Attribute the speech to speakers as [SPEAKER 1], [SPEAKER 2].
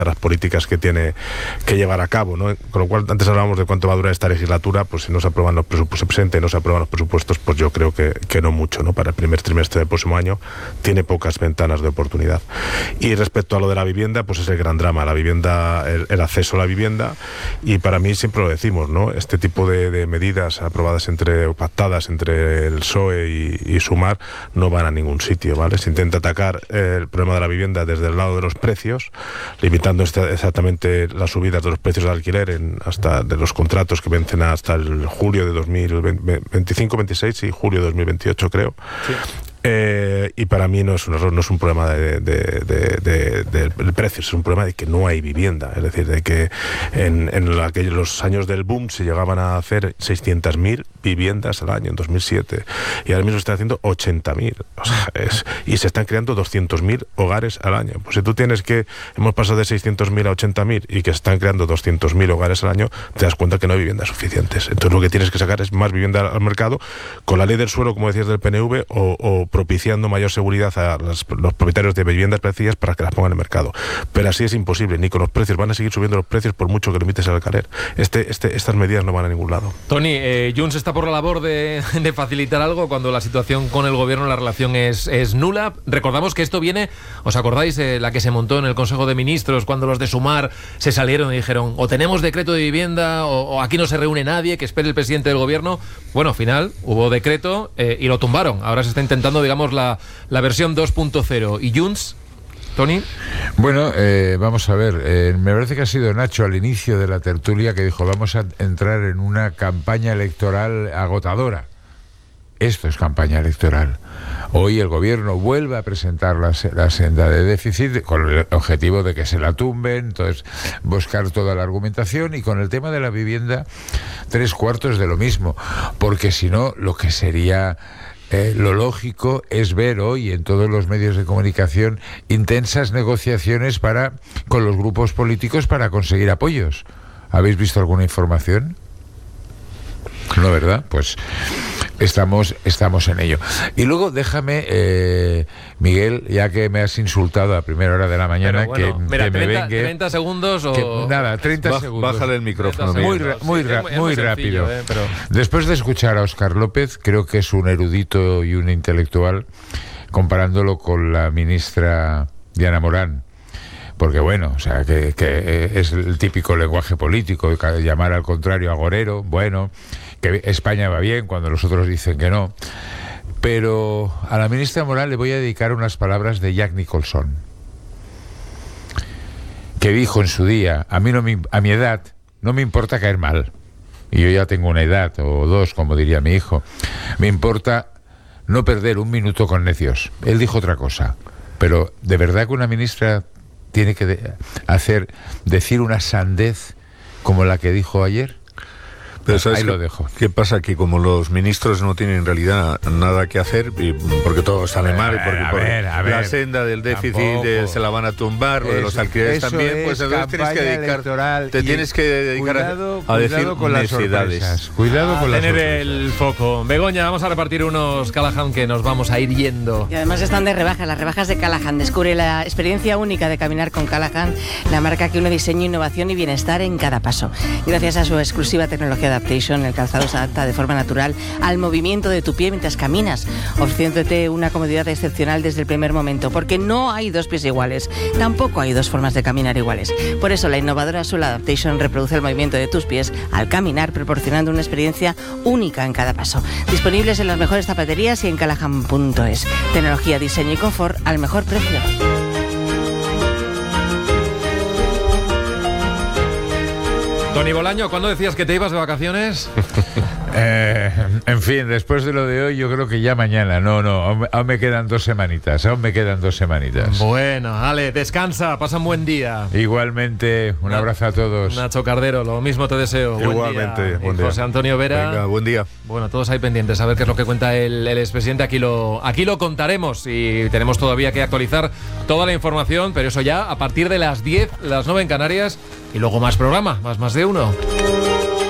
[SPEAKER 1] las políticas que tiene que llevar a cabo, ¿no? Con lo cual, antes hablábamos de cuánto va a durar esta legislatura, pues si no se aprueban los presupuestos, se presenta y no se aprueban los presupuestos, pues yo creo que no mucho, ¿no? Para el primer trimestre del próximo año tiene pocas ventanas de oportunidad. Y respecto a lo de la vivienda, pues es el gran drama, la vivienda, el acceso a la vivienda, y para mí siempre lo decimos, ¿no? Este tipo de medidas aprobadas pactadas entre el PSOE y Sumar no van a ningún sitio, ¿vale? Se intenta atacar el problema de la vivienda desde el lado de los precios, limitando exactamente las subidas de los precios de alquiler hasta de los contratos que vencen hasta el julio de 2025-26 y julio de 2028, creo. Sí. Y para mí no es un error, no es un problema del precio, es un problema de que no hay vivienda. Es decir, de que en los años del boom se llegaban a hacer 600.000 viviendas al año, en 2007, y ahora mismo se están haciendo 80.000. O sea, y se están creando 200.000 hogares al año. Pues si tú tienes hemos pasado de 600.000 a 80.000 y que se están creando 200.000 hogares al año, te das cuenta que no hay viviendas suficientes. Entonces lo que tienes que sacar es más vivienda al mercado, con la ley del suelo, como decías, del PNV, o propiciando mayor seguridad a los propietarios de viviendas preciadas para que las pongan en el mercado. Pero así es imposible, ni con los precios. Van a seguir subiendo los precios por mucho que limites el alquiler. Estas medidas no van a ningún lado.
[SPEAKER 2] Tony, Junts está por la labor de facilitar algo cuando la situación con el gobierno, la relación es nula. Recordamos que esto viene, ¿os acordáis de la que se montó en el Consejo de Ministros cuando los de Sumar se salieron y dijeron o tenemos decreto de vivienda o aquí no se reúne nadie, que espere el presidente del gobierno? Bueno, al final hubo decreto y lo tumbaron. Ahora se está intentando, digamos, la versión 2.0. ¿Y Junts, Tony?
[SPEAKER 3] Bueno, vamos a ver, me parece que ha sido Nacho al inicio de la tertulia que dijo vamos a entrar en una campaña electoral agotadora. Esto es campaña electoral. Hoy el gobierno vuelve a presentar la senda de déficit con el objetivo de que se la tumben, entonces buscar toda la argumentación, y con el tema de la vivienda 3/4 de lo mismo, porque si no, lo que sería lo lógico es ver hoy en todos los medios de comunicación intensas negociaciones con los grupos políticos para conseguir apoyos. ¿Habéis visto alguna información? No, ¿verdad? Pues estamos en ello. Y luego déjame, Miguel, ya que me has insultado a primera hora de la mañana, bueno, que
[SPEAKER 2] mira,
[SPEAKER 3] me
[SPEAKER 2] 30,
[SPEAKER 3] vengue...
[SPEAKER 2] 30 segundos o...
[SPEAKER 3] Nada, 30 segundos.
[SPEAKER 4] Bájale el micrófono.
[SPEAKER 3] Muy rápido.
[SPEAKER 2] Pero...
[SPEAKER 3] Después de escuchar a Óscar López, creo que es un erudito y un intelectual, comparándolo con la ministra Diana Morán. Porque bueno, o sea, que es el típico lenguaje político, llamar al contrario agorero, bueno, que España va bien cuando los otros dicen que no. Pero a la ministra Morán le voy a dedicar unas palabras de Jack Nicholson, que dijo en su día, a mi edad no me importa caer mal, y yo ya tengo una edad, o dos, como diría mi hijo, me importa no perder un minuto con necios. Él dijo otra cosa, pero ¿de verdad que una ministra tiene que decir una sandez como la que dijo ayer?
[SPEAKER 4] Pero
[SPEAKER 3] ahí lo dejo.
[SPEAKER 4] ¿Qué pasa? Que como los ministros no tienen en realidad nada que hacer, porque todo sale mal, porque la senda del déficit se la van a tumbar, lo de los alquileres también, pues entonces tienes que dedicar a decir
[SPEAKER 3] con
[SPEAKER 4] necesidades.
[SPEAKER 3] Cuidado con las
[SPEAKER 2] tener el foco. Begoña, vamos a repartir unos Callahan que nos vamos a ir yendo.
[SPEAKER 5] Y además están de rebaja, las rebajas de Callahan. Descubre la experiencia única de caminar con Callahan, la marca que une diseño, innovación y bienestar en cada paso. Gracias a su exclusiva tecnología Adaptation, el calzado se adapta de forma natural al movimiento de tu pie mientras caminas, ofreciéndote una comodidad excepcional desde el primer momento, porque no hay dos pies iguales, tampoco hay dos formas de caminar iguales. Por eso la innovadora suela Adaptation reproduce el movimiento de tus pies al caminar, proporcionando una experiencia única en cada paso. Disponibles en las mejores zapaterías y en callahan.es. Tecnología, diseño y confort al mejor precio.
[SPEAKER 2] Tony Bolaño, ¿cuándo decías que te ibas de vacaciones?
[SPEAKER 3] En fin, después de lo de hoy, yo creo que ya mañana. Aún me quedan 2 semanitas.
[SPEAKER 2] Bueno, Ale, descansa, pasa un buen día.
[SPEAKER 3] Igualmente, un abrazo a todos.
[SPEAKER 2] Nacho Cardero, lo mismo te deseo.
[SPEAKER 4] Igualmente,
[SPEAKER 2] buen día. José Antonio Vera.
[SPEAKER 4] Venga, buen día.
[SPEAKER 2] Bueno, todos ahí pendientes a ver qué es lo que cuenta el expresidente. Aquí lo contaremos y tenemos todavía que actualizar toda la información, pero eso ya a partir de las 10, las 9 en Canarias, y luego más programa, más de uno.